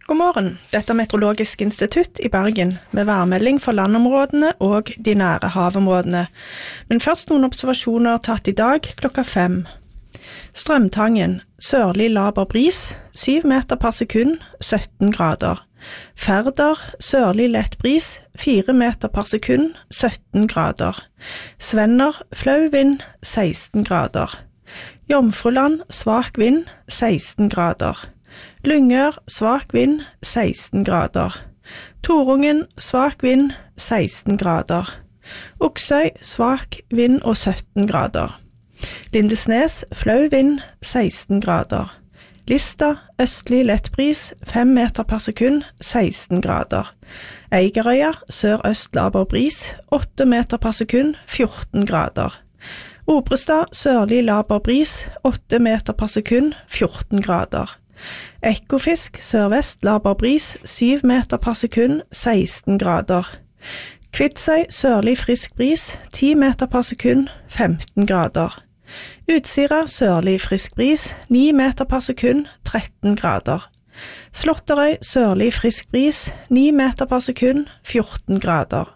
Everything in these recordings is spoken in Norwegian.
God morgen, dette er Meteorologisk institutt i Bergen, med værmelding for landområdene og de nære havområdene. Men først noen observasjoner tatt i dag klokka 5. Strømtangen, sørlig laber bris, 7 meter per sekund, 17 grader. Færder, sørlig lett bris, 4 meter per sekund, 17 grader. Svenner, flau vind, 16 grader. Jomfruland, svak vind, 16 grader. Lyngør, svak vind, 16 grader. Torungen, svak vind, 16 grader. Oksøy, svak vind og 17 grader. Lindesnes, flau vind, 16 grader. Lista, østlig lettbris, 5 meter per sekund, 16 grader. Eigerøya, sør-øst laber bris, 8 meter per sekund, 14 grader. Obrestad, sørlig laber bris, 8 meter per sekund, 14 grader. Ekofisk, sørvest laber bris, 7 meter per sekund, 16 grader. Kvitsøy, sørlig frisk bris, 10 meter per sekund, 15 grader. Utsira, sørlig frisk bris, 9 meter per sekund, 13 grader. Slåtterøy, sørlig frisk bris, 9 meter per sekund, 14 grader.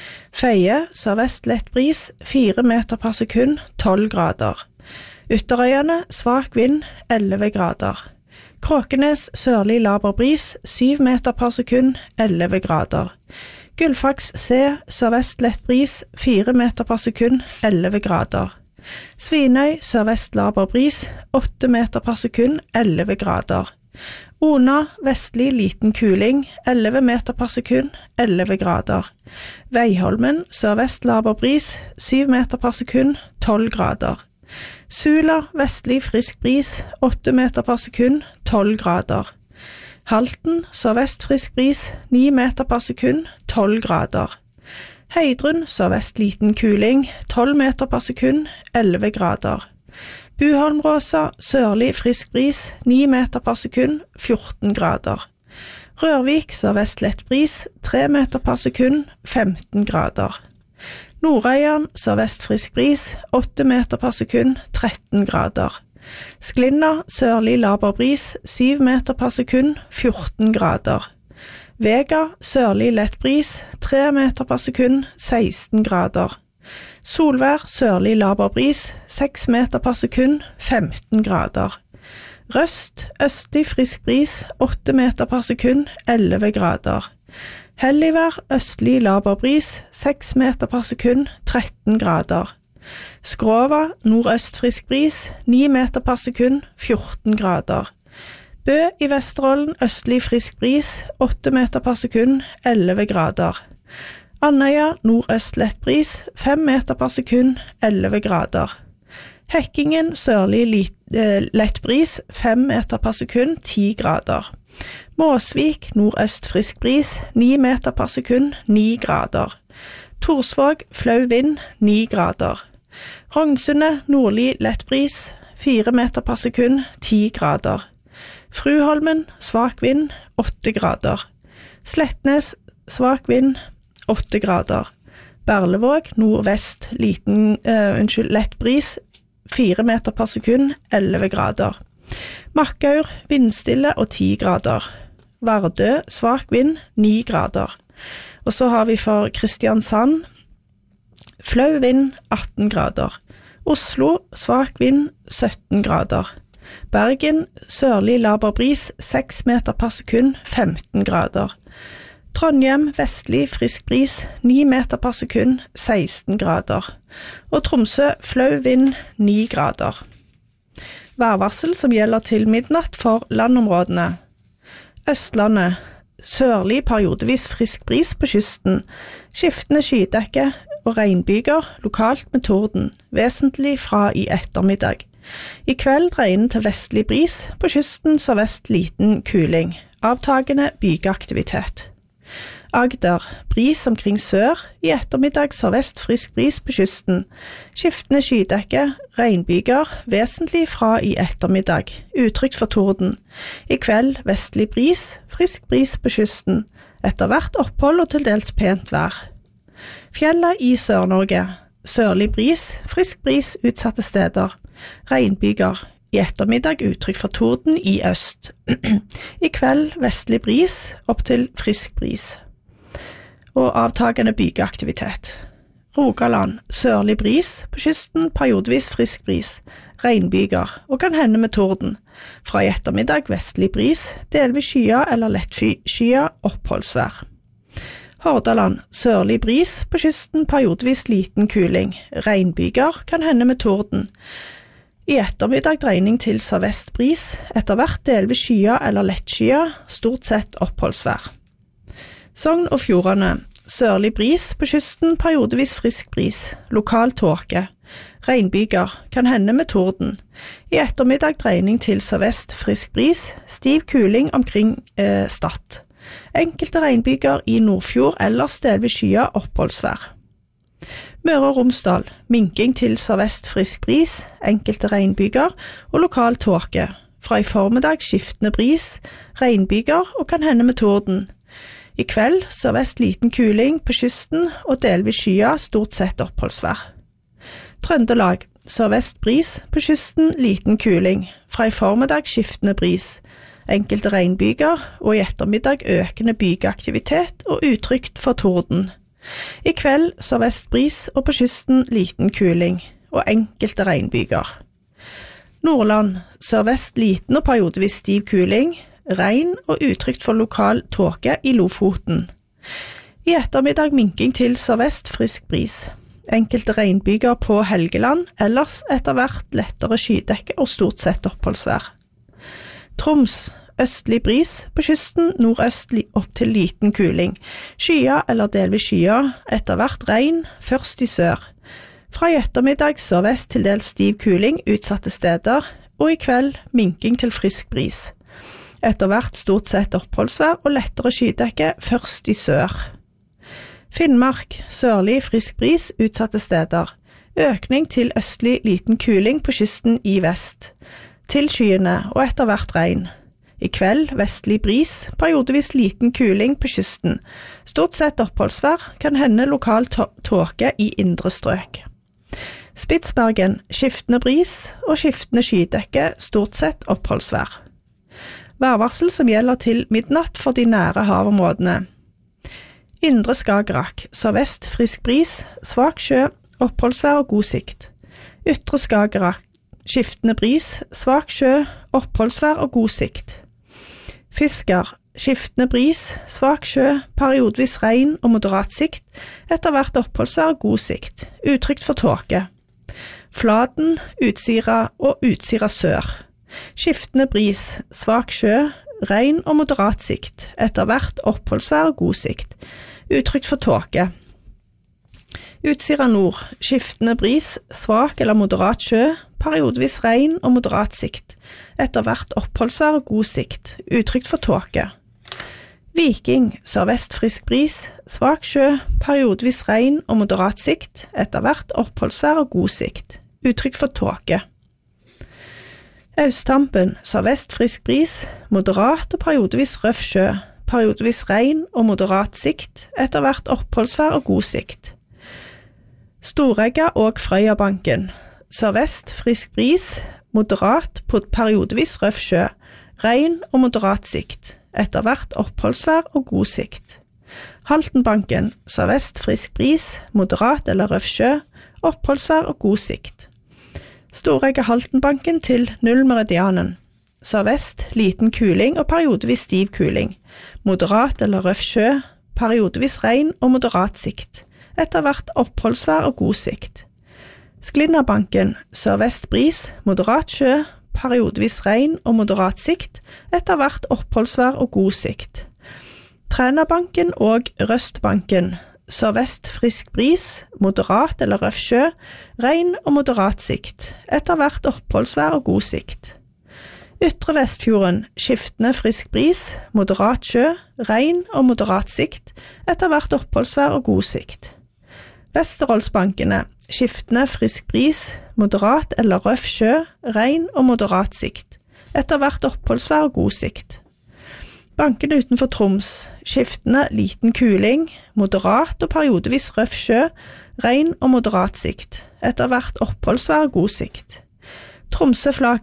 Feie, sørvest lett bris, 4 meter per sekund, 12 grader. Ytterøyene, svak vind, 11 grader. Kråkenes, sørlig laber bris, 7 meter per sekund, 11 grader. Gullfaks C, sørvest lett bris, 4 meter per sekund, 11 grader. Svinøy, sørvest laber bris, 8 meter per sekund, 11 grader. Ona, vestlig liten kuling, 11 meter per sekund, 11 grader. Veiholmen, sørvest laber bris, 7 meter per sekund, 12 grader. Sula, vestlig frisk bris, 8 meter per sekund, 12 grader. Halten, sørvest frisk bris, 9 meter per sekund, 12 grader. Heidrun, sørvest liten kuling, 12 meter per sekund, 11 grader. Buholmråsa, sørlig frisk bris, 9 meter per sekund, 14 grader. Rørvik, sørvest lett bris, 3 meter per sekund, 15 grader. Nordøyan, sørvest frisk bris, 8 meter per sekund, 13 grader. Sklinna, sørlig laber bris, 7 meter per sekund, 14 grader. Vega, sørlig lett bris, 3 meter per sekund, 16 grader. Solvær, sørlig laber bris, 6 meter per sekund, 15 grader. Røst, østlig frisk bris, 8 meter per sekund, 11 grader. Helligvær, østlig laber bris, 6 meter per sekund, 13 grader. Skrova, nordøst frisk bris, 9 meter per sekund, 14 grader. Bø i Vesterålen, østlig frisk bris, 8 meter per sekund, 11 grader. Andøya, nordøst lett bris, 5 meter per sekund, 11 grader. Hekkingen, sørlig lett bris, 5 meter per sekund, 10 grader. Måsvik, nordøst frisk bris, 9 meter per sekund, 9 grader. Torsvåg, flau vind, 9 grader. Rognsundet, nordlig lett bris, 4 meter per sekund, 10 grader. Fruholmen, svak vind, 8 grader. Slettnes, svak vind, 8 grader. Berlevåg, nordvest, lett bris, 4 meter per sekund, 11 grader. Makkaur, vindstille og 10 grader. Vardø, svak vind, 9 grader. Og så har vi for Kristiansand, flau vind, 18 grader. Oslo, svak vind, 17 grader. Bergen, sørlig laber bris, 6 meter per sekund, 15 grader. Trondheim, vestlig frisk bris, 9 meter per sekund, 16 grader. Og Tromsø, flau vind, 9 grader. Værvarsel som gjelder til midnatt for landområdene. Østlandet, sørlig periodevis frisk bris på kysten, skiftende skydekke og regnbyger, lokalt med torden, vesentlig fra i ettermiddag. I kveld dreiende til vestlig bris, på kysten så vest liten kuling, avtagende bygeaktivitet. Agder, bris omkring sør, i ettermiddag sørvest frisk bris på kysten, skiftende skydekke, regnbyger, vesentlig fra i ettermiddag, utrygt for torden. I kveld vestlig bris, frisk bris på kysten, etter hvert opphold og til dels pent vær. Fjellet i Sør-Norge, sørlig bris, frisk bris utsatte steder, regnbyger, i ettermiddag uttrykk for torden i øst. I kveld vestlig bris opp til frisk bris. Og avtagende bygeaktivitet. Rogaland, sørlig bris, på kysten periodevis frisk bris, regnbyger, og kan hende med torden. Fra i ettermiddag vestlig bris, delvis skya eller lett skya, oppholdsvær. Hordaland, sørlig bris, på kysten periodevis liten kuling, regnbyger, kan hende med torden. I ettermiddag dreining til sørvest bris, etter hvert delvis skya eller lett skya, stort sett oppholdsvær. Sogn og Fjordane, sørlig bris, på kysten periodevis frisk bris, lokal tåke, regnbyger, kan hende med torden. I ettermiddag dreining til sørvest frisk bris, stiv kuling omkring Stad. Enkelte regnbyger i Nordfjord ellers delvis skya oppholdsvær. Møre og Romsdal, minking til sørvest frisk bris, enkelte regnbyger og lokal tåke. Fra i formiddag skiftende bris, regnbyger og kan hende med torden. I kveld sørvest liten kuling på kysten og delvis skya, stort sett oppholdsvær. Trøndelag, sørvest bris, på kysten liten kuling. Fra i formiddag skiftende bris, enkelte regnbyger og i ettermiddag økende bygeaktivitet og utrygt for torden. I kveld sørvest bris og på kysten liten kuling og enkelte regnbyger. Nordland, sørvest liten og periodevis stiv kuling, regn og utrygt for lokal tåke i Lofoten. I ettermiddag minking til sørvest frisk bris. Enkelte regnbyger på Helgeland, ellers etter hvert lettere skydekke og stort sett oppholdsvær. Troms, østlig bris, på kysten nordøstlig opp til liten kuling, skya eller delvis skya, etter hvert regn, først i sør. Fra i ettermiddag sørvest til dels stiv kuling utsatte steder, og i kveld minking til frisk bris. Etter hvert stort sett oppholdsvær og lettere skydekke først i sør. Finnmark, sørlig frisk bris utsatte steder, økning til østlig liten kuling på kysten i vest. Til skyene og etter hvert regn. I kveld vestlig bris, periodevis liten kuling på kysten. Stort sett oppholdsvær, kan hende lokal tåke i indre strøk. Spitsbergen, skiftende bris og skiftende skydekke, stort sett oppholdsvær. Værvarsel som gjelder til midnatt for de nære havområdene. Indre Skagerrak, sørvest frisk bris, svak sjø, oppholdsvær og god sikt. Ytre Skagerrak, skiftende bris, svak sjø, oppholdsvær og god sikt. Fisker, skiftende bris, svak sjø, periodevis regn og moderat sikt, etter hvert oppholdsvær og god sikt, utrygt for tåke. Fladen, Utsira og Utsira sør. Skiftende bris, svak sjø, regn og moderat sikt, etter hvert oppholdsvær og god sikt, utrygt for tåke. Utsira nord, skiftende bris, svak eller moderat sjø, periodevis regn og moderat sikt, etter hvert oppholdsvær og god sikt, utrygt for tåke. Viking, sørvest frisk bris, svak sjø, periodevis regn og moderat sikt, etter hvert oppholdsvær og god sikt, utrygt for tåke. Austtampen, sørvest frisk bris, moderat og periodevis røff sjø, periodevis regn og moderat sikt, etter hvert oppholdsvær og god sikt. Storegga og Frøyabanken, sørvest frisk bris, moderat på periodevis røff sjø, regn og moderat sikt, etter hvert oppholdsvær og god sikt. Haltenbanken, sørvest frisk bris, moderat eller røff sjø, oppholdsvær og god sikt. Storegga Haltenbanken til nullmeridianen, sørvest liten kuling og periodevis stiv kuling, moderat eller røff sjø, periodevis regn og moderat sikt, etter hvert oppholdsvær og god sikt. Sklinnabanken, sørvest bris, moderat sjø, periodevis regn og moderat sikt, etter hvert oppholdsvær og god sikt. Trænabanken og Røstbanken, sørvest frisk bris, moderat eller røff sjø, regn og moderat sikt, etter hvert oppholdsvær og god sikt. Ytre Vestfjorden, skiftende frisk bris, moderat sjø, regn og moderat sikt, etter hvert oppholdsvær og god sikt. Vesterålsbankene, skiftende frisk bris, moderat eller røff sjø, regn og moderat sikt, etter hvert oppholdsvær og god sikt. Bankene utenfor Troms, skiftende liten kuling, moderat og periodevis røff sjø, regn og moderat sikt, etter hvert oppholdsvær og god sikt. Tromsøflaket,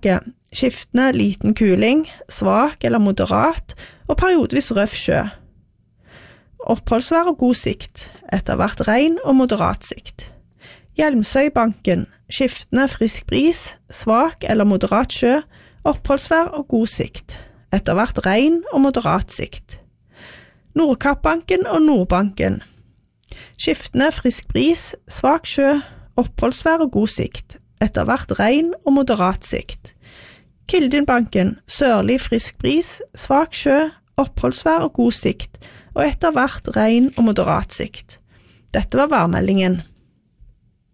skiftende liten kuling, svak eller moderat, og periodevis røff sjø. Oppholdsvær og god sikt, etter hvert regn og moderat sikt. Hjelmsøybanken, skiftende frisk bris, svak eller moderat sjø, oppholdsvær og god sikt, etter hvert regn og moderat sikt. Nordkappbanken og Nordbanken, skiftende frisk bris, svak sjø, oppholdsvær og god sikt, etter hvert regn og moderat sikt. Kildinbanken, sørlig frisk bris, svak sjø, oppholdsvær og god sikt, og etter hvert regn og moderat sikt. Dette var værmeldingen.